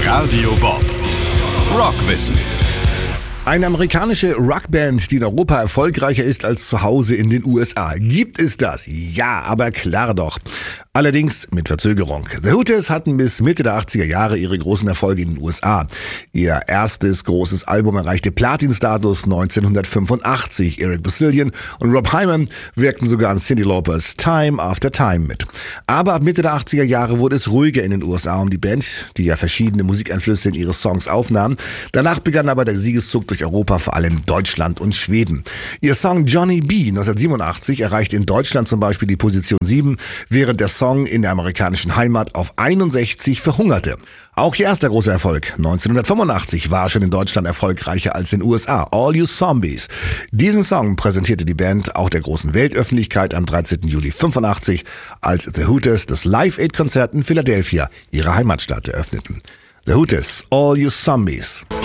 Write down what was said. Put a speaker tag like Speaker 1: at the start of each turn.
Speaker 1: Radio Bob. Rockwissen.
Speaker 2: Eine amerikanische Rockband, die in Europa erfolgreicher ist als zu Hause in den USA. Gibt es das? Ja, aber klar doch. Allerdings mit Verzögerung. The Hooters hatten bis Mitte der 80er Jahre ihre großen Erfolge in den USA. Ihr erstes großes Album erreichte Platin-Status 1985. Eric Bazillion und Rob Hyman wirkten sogar an Cyndi Laupers Time After Time mit. Aber ab Mitte der 80er Jahre wurde es ruhiger in den USA um die Band, die ja verschiedene Musikeinflüsse in ihre Songs aufnahm. Danach begann aber der Siegeszug durch Europa, vor allem Deutschland und Schweden. Ihr Song Johnny B. 1987 erreichte in Deutschland zum Beispiel die Position 7, während der Song in der amerikanischen Heimat auf 61 verhungerte. Auch ihr erster großer Erfolg 1985 war schon in Deutschland erfolgreicher als in den USA. All You Zombies. Diesen Song präsentierte die Band auch der großen Weltöffentlichkeit am 13. Juli 85, als The Hooters das Live-Aid-Konzert in Philadelphia, ihrer Heimatstadt, eröffneten. The Hooters, All You Zombies.